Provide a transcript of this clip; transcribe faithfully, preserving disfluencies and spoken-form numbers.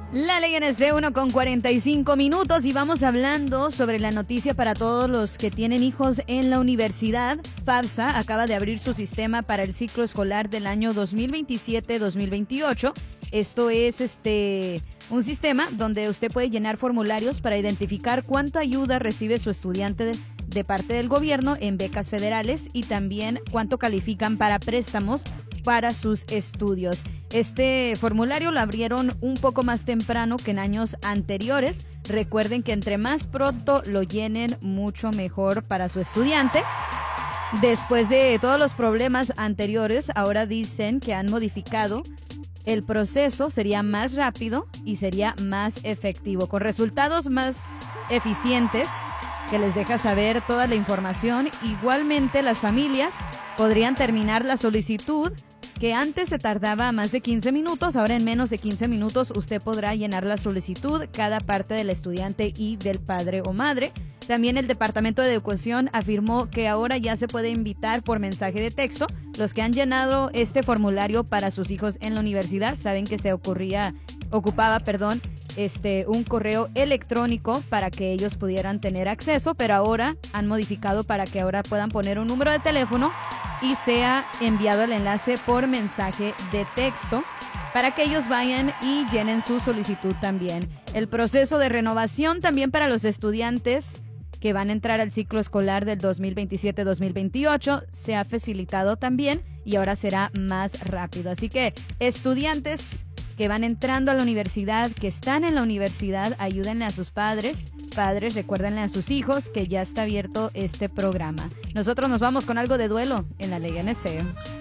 La ley N C uno con cuarenta y cinco minutos y vamos hablando sobre la noticia para todos los que tienen hijos en la universidad. FAFSA acaba de abrir su sistema para el ciclo escolar del año dos mil veintisiete dos mil veintiocho. Esto es este un sistema donde usted puede llenar formularios para identificar cuánta ayuda recibe su estudiante de, de parte del gobierno en becas federales y también cuánto califican para préstamos para sus estudios. Este formulario lo abrieron un poco más temprano que en años anteriores. Recuerden que entre más pronto lo llenen, mucho mejor para su estudiante. Después de todos los problemas anteriores, ahora dicen que han modificado el proceso, sería más rápido y sería más efectivo, con resultados más eficientes que les deja saber toda la información. Igualmente, las familias podrían terminar la solicitud que antes se tardaba más de quince minutos, ahora en menos de quince minutos usted podrá llenar la solicitud, cada parte del estudiante y del padre o madre. También el Departamento de Educación afirmó que ahora ya se puede invitar por mensaje de texto. Los que han llenado este formulario para sus hijos en la universidad saben que se ocurría, ocupaba, perdón, este un correo electrónico para que ellos pudieran tener acceso, pero ahora han modificado para que ahora puedan poner un número de teléfono y sea enviado el enlace por mensaje de texto para que ellos vayan y llenen su solicitud también. El proceso de renovación también para los estudiantes que van a entrar al ciclo escolar del dos mil veintisiete dos mil veintiocho se ha facilitado también y ahora será más rápido. Así que estudiantes que van entrando a la universidad, que están en la universidad, ayúdenle a sus padres. Padres, recuérdenle a sus hijos que ya está abierto este programa. Nosotros nos vamos con algo de duelo en la ley N C.